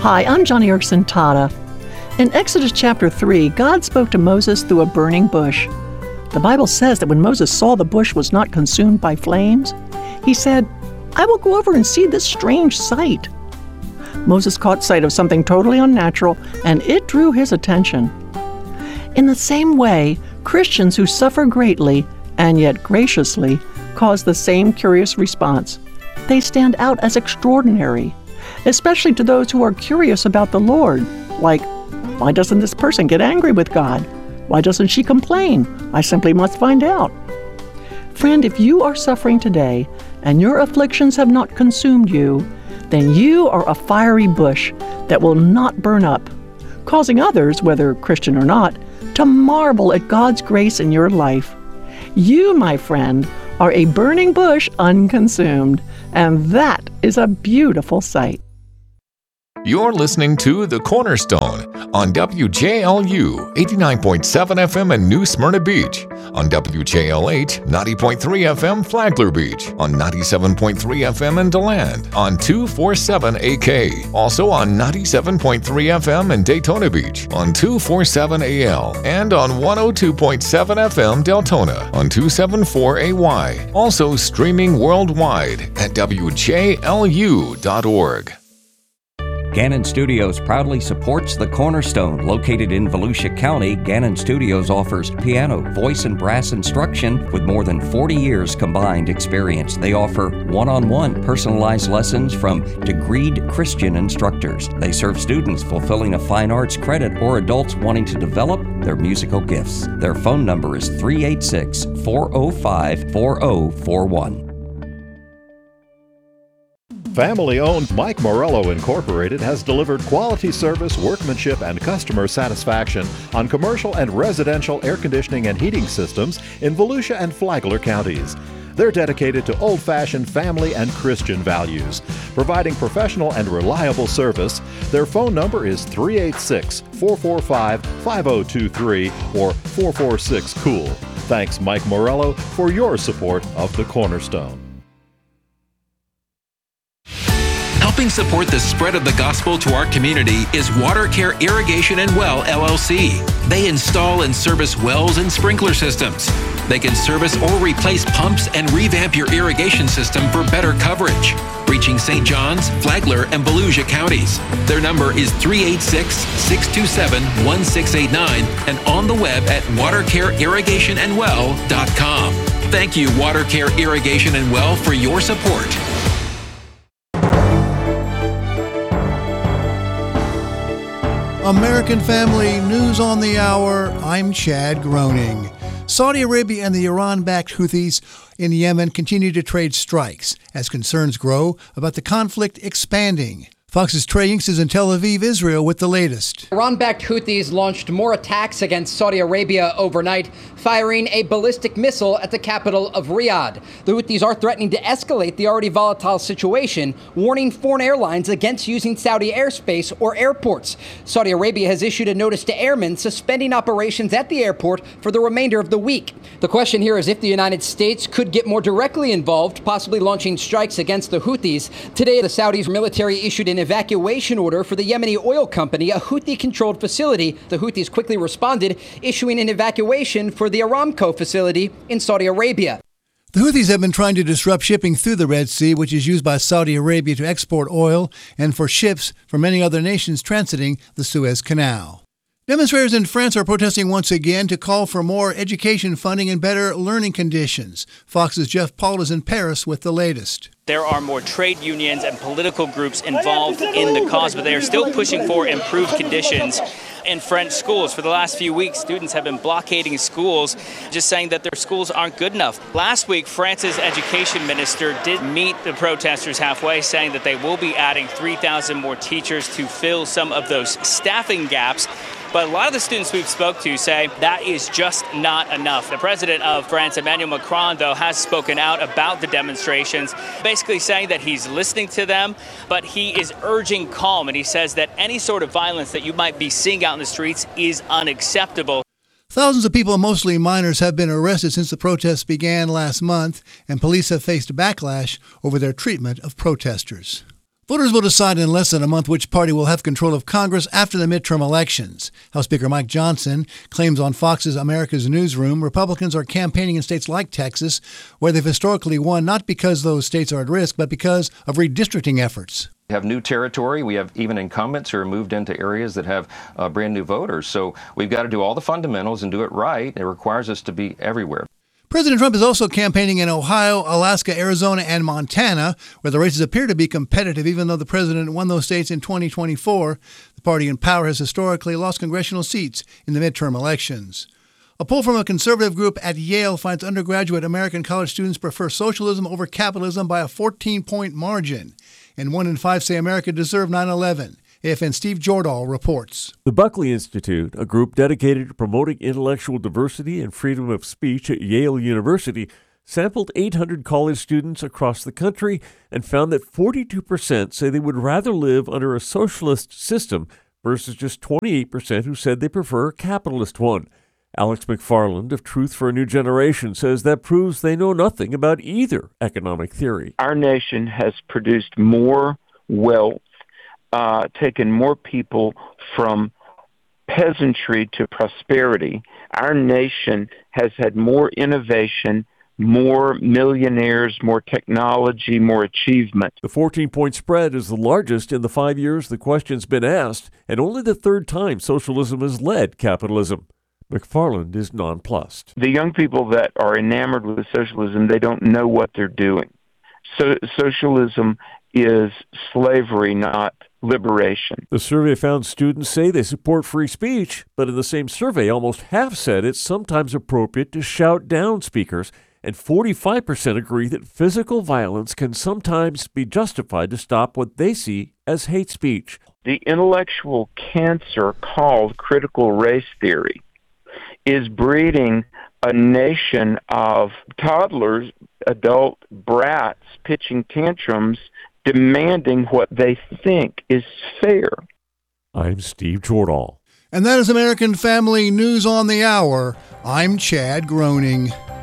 Hi, I'm Johnny Erickson Tata. In Exodus chapter 3, God spoke to Moses through a burning bush. The Bible says that when Moses saw the bush was not consumed by flames, he said, "I will go over and see this strange sight." Moses caught sight of something totally unnatural, and it drew his attention. In the same way, Christians who suffer greatly and yet graciously cause the same curious response. They stand out as extraordinary, especially to those who are curious about the Lord, like, why doesn't this person get angry with God? Why doesn't she complain? I simply must find out. Friend, if you are suffering today and your afflictions have not consumed you, then you are a fiery bush that will not burn up, causing others, whether Christian or not, to marvel at God's grace in your life. You, my friend, are a burning bush unconsumed, and that is a beautiful sight. You're listening to The Cornerstone on WJLU 89.7 FM in New Smyrna Beach, on WJLH 90.3 FM Flagler Beach, on 97.3 FM in DeLand, on 247 AK, also on 97.3 FM in Daytona Beach, on 247 AL, and on 102.7 FM Deltona, on 274 AY, also streaming worldwide at WJLU.org. Gannon Studios proudly supports The Cornerstone. Located in Volusia County, Gannon Studios offers piano, voice, and brass instruction with more than 40 years combined experience. They offer one-on-one personalized lessons from degreed Christian instructors. They serve students fulfilling a fine arts credit or adults wanting to develop their musical gifts. Their phone number is 386-405-4041. Family-owned Mike Morello Incorporated has delivered quality service, workmanship, and customer satisfaction on commercial and residential air conditioning and heating systems in Volusia and Flagler counties. They're dedicated to old-fashioned family and Christian values, providing professional and reliable service. Their phone number is 386-445-5023 or 446-COOL. Thanks, Mike Morello, for your support of The Cornerstone. Helping support the spread of the gospel to our community is WaterCare Irrigation and Well, LLC. They install and service wells and sprinkler systems. They can service or replace pumps and revamp your irrigation system for better coverage, reaching St. John's, Flagler, and Volusia counties. Their number is 386-627-1689 and on the web at watercareirrigationandwell.com. Thank you, WaterCare Irrigation and Well, for your support. American Family News on the Hour. I'm Chad Groening. Saudi Arabia and the Iran-backed Houthis in Yemen continue to trade strikes as concerns grow about the conflict expanding. Fox's Trey Inks is in Tel Aviv, Israel, with the latest. Iran-backed Houthis launched more attacks against Saudi Arabia overnight, firing a ballistic missile at the capital of Riyadh. The Houthis are threatening to escalate the already volatile situation, warning foreign airlines against using Saudi airspace or airports. Saudi Arabia has issued a notice to airmen suspending operations at the airport for the remainder of the week. The question here is if the United States could get more directly involved, possibly launching strikes against the Houthis. Today, the Saudis military issued an evacuation order for the Yemeni oil company, a Houthi-controlled facility. The Houthis quickly responded, issuing an evacuation for the Aramco facility in Saudi Arabia. The Houthis have been trying to disrupt shipping through the Red Sea, which is used by Saudi Arabia to export oil and for ships from many other nations transiting the Suez Canal. Demonstrators in France are protesting once again to call for more education funding and better learning conditions. Fox's Jeff Paul is in Paris with the latest. There are more trade unions and political groups involved in the cause, but they are still pushing for improved conditions in French schools. For the last few weeks, students have been blockading schools, just saying that their schools aren't good enough. Last week, France's education minister did meet the protesters halfway, saying that they will be adding 3,000 more teachers to fill some of those staffing gaps. But a lot of the students we've spoke to say that is just not enough. The president of France, Emmanuel Macron, though, has spoken out about the demonstrations, basically saying that he's listening to them, but he is urging calm. And he says that any sort of violence that you might be seeing out in the streets is unacceptable. Thousands of people, mostly minors, have been arrested since the protests began last month, and police have faced backlash over their treatment of protesters. Voters will decide in less than a month which party will have control of Congress after the midterm elections. House Speaker Mike Johnson claims on Fox's America's Newsroom Republicans are campaigning in states like Texas, where they've historically won not because those states are at risk, but because of redistricting efforts. We have new territory. We have even incumbents who are moved into areas that have brand new voters. So we've got to do all the fundamentals and do it right. It requires us to be everywhere. President Trump is also campaigning in Ohio, Alaska, Arizona, and Montana, where the races appear to be competitive, even though the president won those states in 2024. The party in power has historically lost congressional seats in the midterm elections. A poll from a conservative group at Yale finds undergraduate American college students prefer socialism over capitalism by a 14-point margin, and 1 in 5 say America deserved 9/11. AFN's Steve Jordahl reports. The Buckley Institute, a group dedicated to promoting intellectual diversity and freedom of speech at Yale University, sampled 800 college students across the country and found that 42% say they would rather live under a socialist system versus just 28% who said they prefer a capitalist one. Alex McFarland of Truth for a New Generation says that proves they know nothing about either economic theory. Our nation has produced more wealth, taken more people from peasantry to prosperity. Our nation has had more innovation, more millionaires, more technology, more achievement. The 14-point spread is the largest in the 5 years the question's been asked, and only the third time socialism has led capitalism. McFarland is nonplussed. The young people that are enamored with socialism, they don't know what they're doing. So socialism is slavery, not liberation. The survey found students say they support free speech, but in the same survey, almost half said it's sometimes appropriate to shout down speakers, and 45% agree that physical violence can sometimes be justified to stop what they see as hate speech. The intellectual cancer called critical race theory is breeding a nation of toddlers, adult brats, pitching tantrums, demanding what they think is fair. I'm Steve Jordahl. And that is American Family News on the Hour. I'm Chad Groening.